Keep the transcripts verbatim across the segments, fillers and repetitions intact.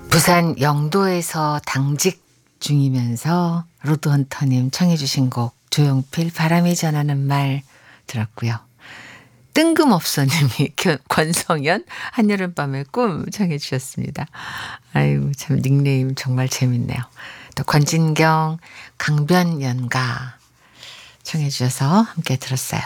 부산 영도에서 당직 중이면서 로드헌터님 청해 주신 곡 조용필 바람이 전하는 말 들었고요. 뜬금없어님이 권성현 한여름밤의 꿈 청해 주셨습니다. 아이고 참 닉네임 정말 재밌네요. 또 권진경 강변연가 청해 주셔서 함께 들었어요.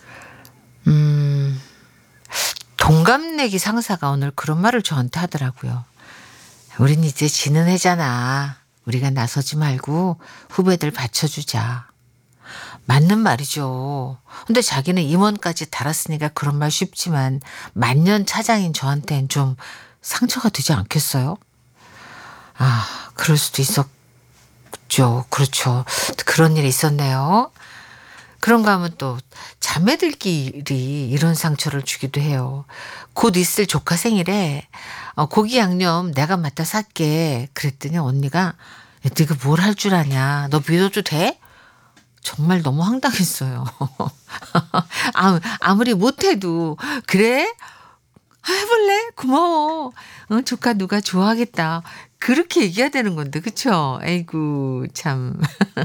음, 동갑내기 상사가 오늘 그런 말을 저한테 하더라고요. 우린 이제 지는 해잖아. 우리가 나서지 말고 후배들 받쳐주자. 맞는 말이죠. 근데 자기는 임원까지 달았으니까 그런 말 쉽지만 만년 차장인 저한테는 좀 상처가 되지 않겠어요? 아, 그럴 수도 있었죠. 그렇죠. 그런 일이 있었네요. 그런가 하면 또 자매들끼리 이런 상처를 주기도 해요. 곧 있을 조카 생일에 어, 고기 양념 내가 맡아 살게 그랬더니 언니가 야, 네가 뭘 할 줄 아냐. 너 믿어도 돼? 정말 너무 황당했어요. 아, 아무리 못해도 그래? 해볼래? 고마워. 어, 조카 누가 좋아하겠다. 그렇게 얘기해야 되는 건데 그쵸? 아이고 참.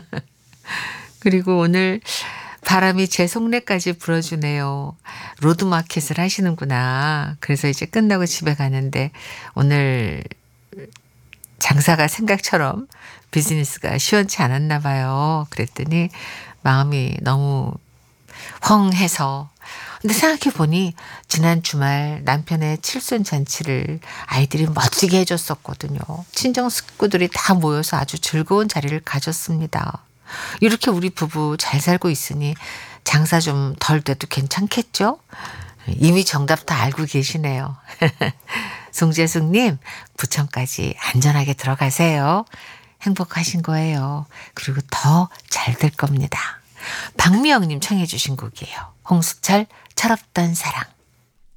그리고 오늘 바람이 제 속내까지 불어주네요. 로드마켓을 하시는구나. 그래서 이제 끝나고 집에 가는데 오늘 장사가 생각처럼 비즈니스가 시원치 않았나 봐요. 그랬더니 마음이 너무 헝해서. 근데 생각해 보니 지난 주말 남편의 칠순 잔치를 아이들이 멋지게 해줬었거든요. 친정 식구들이 다 모여서 아주 즐거운 자리를 가졌습니다. 이렇게 우리 부부 잘 살고 있으니 장사 좀 덜 돼도 괜찮겠죠? 이미 정답 다 알고 계시네요. 송재숙님, 부천까지 안전하게 들어가세요. 행복하신 거예요. 그리고 더 잘 될 겁니다. 박미영님 청해 주신 곡이에요. 홍수철, 철없던 사랑.